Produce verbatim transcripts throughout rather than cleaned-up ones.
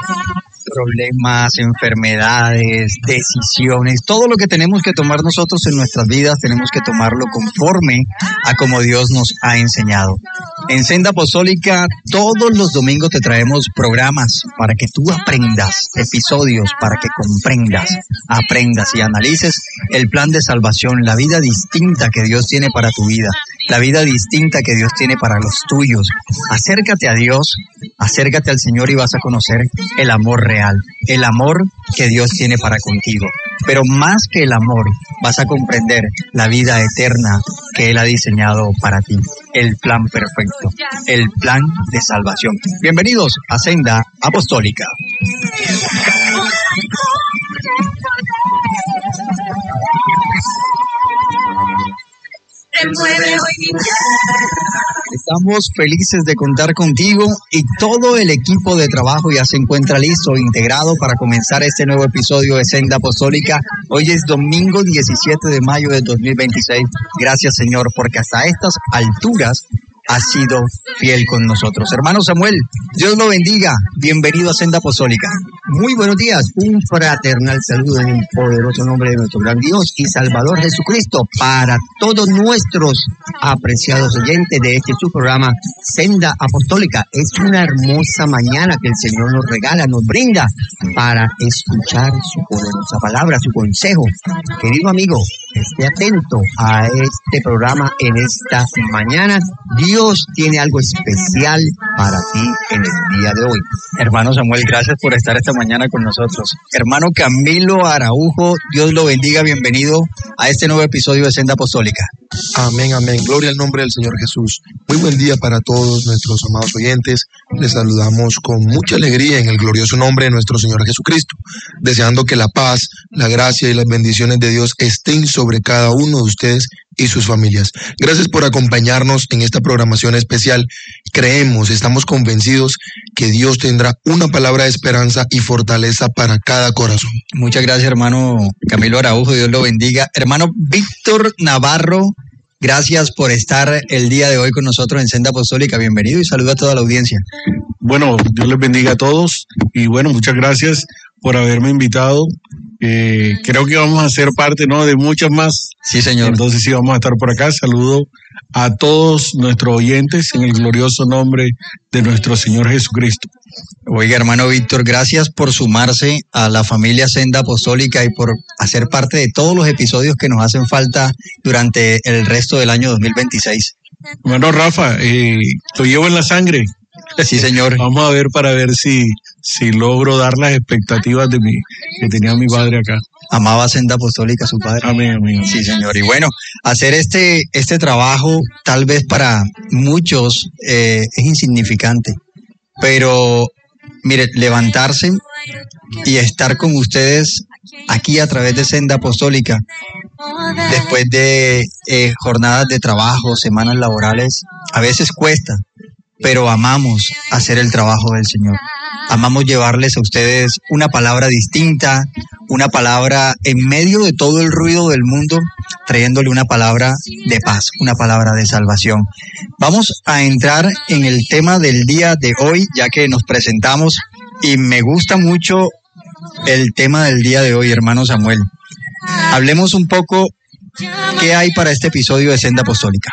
Problemas, enfermedades, decisiones, todo lo que tenemos que tomar nosotros en nuestras vidas, tenemos que tomarlo conforme a como Dios nos ha enseñado. En Senda Apostólica, todos los domingos te traemos programas para que tú aprendas, episodios para que comprendas, aprendas y analices el plan de salvación, la vida distinta que Dios tiene para tu vida, la vida distinta que Dios tiene para los tuyos. Acércate a Dios, acércate al Señor y vas a conocer el amor real, el amor que Dios tiene para contigo. Pero más que el amor, vas a comprender la vida eterna que Él ha diseñado para ti, el plan perfecto, el plan de salvación. Bienvenidos a Senda Apostólica. Estamos felices de contar contigo y todo el equipo de trabajo ya se encuentra listo, integrado para comenzar este nuevo episodio de Senda Apostólica. Hoy es domingo diecisiete de mayo de dos mil veintiséis. Gracias, Señor, porque hasta estas alturas ha sido fiel con nosotros. Hermano Samuel, Dios lo bendiga. Bienvenido a Senda Apostólica. Muy buenos días. Un fraternal saludo en el poderoso nombre de nuestro gran Dios y Salvador Jesucristo para todos nuestros apreciados oyentes de este su programa Senda Apostólica. Es una hermosa mañana que el Señor nos regala, nos brinda para escuchar su poderosa palabra, su consejo. Querido amigo, esté atento a este programa en esta mañana. Dios tiene algo especial para ti en el día de hoy. Hermano Samuel, gracias por estar esta mañana con nosotros. Hermano Camilo Araujo, Dios lo bendiga, bienvenido a este nuevo episodio de Senda Apostólica. Amén, amén. Gloria al nombre del Señor Jesús. Muy buen día para todos nuestros amados oyentes. Les saludamos con mucha alegría en el glorioso nombre de nuestro Señor Jesucristo, deseando que la paz, la gracia y las bendiciones de Dios estén sobre cada uno de ustedes y sus familias. Gracias por acompañarnos en esta programación especial. Creemos, estamos convencidos que Dios tendrá una palabra de esperanza y fortaleza para cada corazón. Muchas gracias, hermano Camilo Araujo, Dios lo bendiga. Hermano Víctor Navarro, gracias por estar el día de hoy con nosotros en Senda Apostólica. Bienvenido y saludo a toda la audiencia. Bueno, Dios les bendiga a todos y bueno, muchas gracias por haberme invitado. Eh, creo que vamos a ser parte, ¿no?, de muchas más. Sí, señor. Entonces sí, vamos a estar por acá. Saludo a todos nuestros oyentes en el glorioso nombre de nuestro Señor Jesucristo. Oiga, hermano Víctor, gracias por sumarse a la familia Senda Apostólica y por hacer parte de todos los episodios que nos hacen falta durante el resto del año dos mil veintiséis. Bueno, Rafa, eh, lo llevo en la sangre. Sí, señor. Vamos a ver para ver si, si logro dar las expectativas de mi, que tenía mi padre acá. Amaba Senda Apostólica su padre. Amén, amén. Sí, señor. Y bueno, hacer este, este trabajo tal vez para muchos eh, es insignificante, pero mire, levantarse y estar con ustedes aquí a través de Senda Apostólica, después de eh, jornadas de trabajo, semanas laborales, a veces cuesta, pero amamos hacer el trabajo del Señor. Amamos llevarles a ustedes una palabra distinta, una palabra en medio de todo el ruido del mundo, trayéndole una palabra de paz, una palabra de salvación. Vamos a entrar en el tema del día de hoy, ya que nos presentamos, y me gusta mucho el tema del día de hoy, hermano Samuel. Hablemos un poco qué hay para este episodio de Senda Apostólica.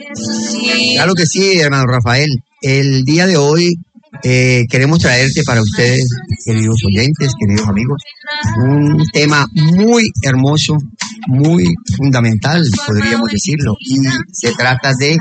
Claro que sí, hermano Rafael. El día de hoy eh, queremos traerte para ustedes, queridos oyentes, queridos amigos, un tema muy hermoso, muy fundamental, podríamos decirlo, y se trata de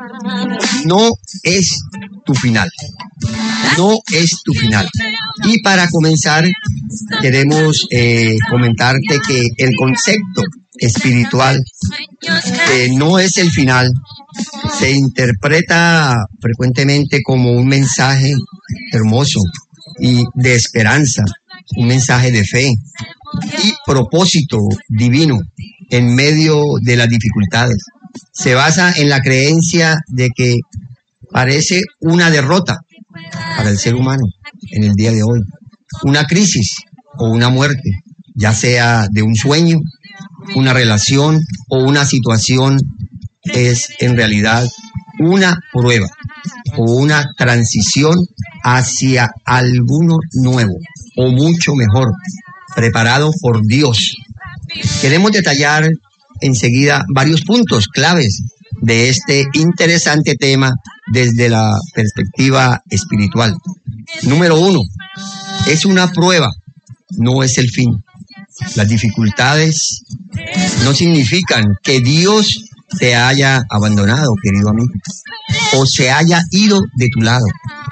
no es tu final, no es tu final. Y para comenzar, queremos eh, comentarte que el concepto espiritual eh, no es el final, se interpreta frecuentemente como un mensaje hermoso y de esperanza, un mensaje de fe y propósito divino en medio de las dificultades. Se basa en la creencia de que parece una derrota para el ser humano en el día de hoy, una crisis o una muerte, ya sea de un sueño, una relación o una situación, es en realidad una prueba o una transición hacia alguno nuevo o mucho mejor, preparado por Dios. Queremos detallar enseguida varios puntos claves de este interesante tema desde la perspectiva espiritual. Número uno, es una prueba, no es el fin. Las dificultades no significan que Dios te haya abandonado, querido amigo, o se haya ido de tu lado.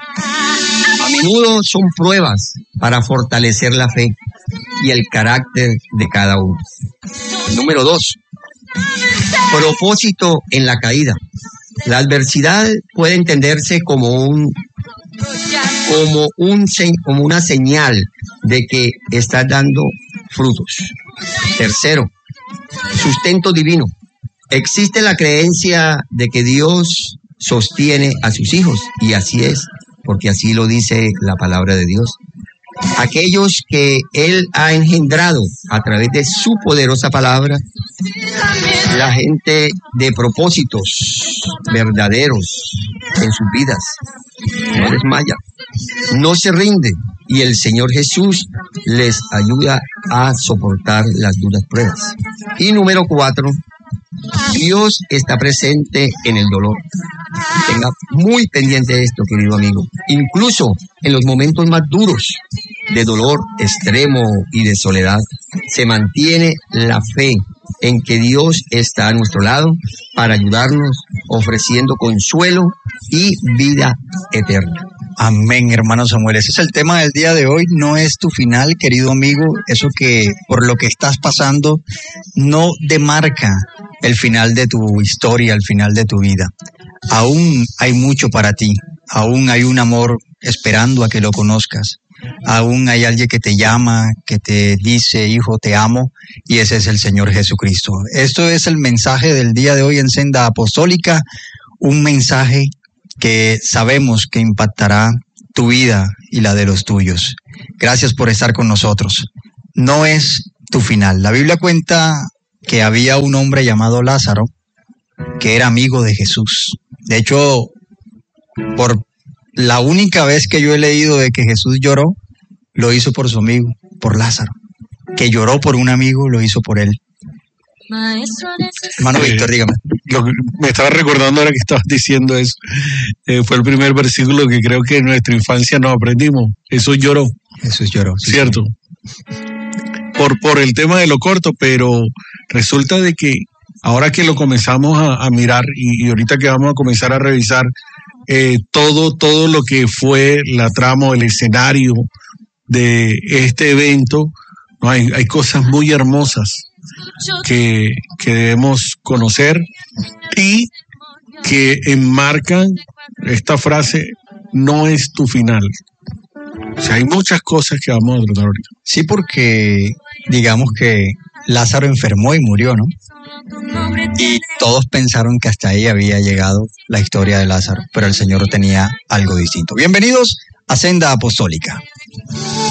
A menudo son pruebas para fortalecer la fe y el carácter de cada uno. Número dos, propósito en la caída. La adversidad puede entenderse como un como un como una señal de que estás dando frutos. Tercero, sustento divino. Existe la creencia de que Dios sostiene a sus hijos, y así es, porque así lo dice la palabra de Dios. Aquellos que Él ha engendrado a través de su poderosa palabra, la gente de propósitos verdaderos en sus vidas, no desmaya, no se rinde, y el Señor Jesús les ayuda a soportar las duras pruebas. Y número cuatro, Dios está presente en el dolor. Tenga muy pendiente de esto, querido amigo. Incluso en los momentos más duros de dolor extremo y de soledad, se mantiene la fe en que Dios está a nuestro lado para ayudarnos, ofreciendo consuelo y vida eterna. Amén, hermano Samuel. Ese es el tema del día de hoy. No es tu final, querido amigo. Eso que por lo que estás pasando no demarca el final de tu historia, el final de tu vida. Aún hay mucho para ti. Aún hay un amor esperando a que lo conozcas. Aún hay alguien que te llama, que te dice, hijo, te amo, y ese es el Señor Jesucristo. Esto es el mensaje del día de hoy en Senda Apostólica, un mensaje que sabemos que impactará tu vida y la de los tuyos. Gracias por estar con nosotros. No es tu final. La Biblia cuenta que había un hombre llamado Lázaro que era amigo de Jesús. De hecho, por la única vez que yo he leído de que Jesús lloró, lo hizo por su amigo, por Lázaro. Que lloró por un amigo, lo hizo por él. Hermano eh, Víctor, dígame. Lo que me estaba recordando ahora que estabas diciendo eso. Eh, fue el primer versículo que creo que en nuestra infancia nos aprendimos. Jesús lloró. Jesús lloró. Sí, Cierto. Sí. Por, por el tema de lo corto, pero resulta de que ahora que lo comenzamos a, a mirar y, y ahorita que vamos a comenzar a revisar eh, todo, todo lo que fue la trama, el escenario de este evento, ¿no? hay, hay cosas muy hermosas que, que debemos conocer y que enmarcan esta frase, no es tu final. O sea, hay muchas cosas que vamos a tratar ahorita. Sí, porque digamos que Lázaro enfermó y murió, ¿no? Y todos pensaron que hasta ahí había llegado la historia de Lázaro, pero el Señor tenía algo distinto. Bienvenidos a Senda Apostólica.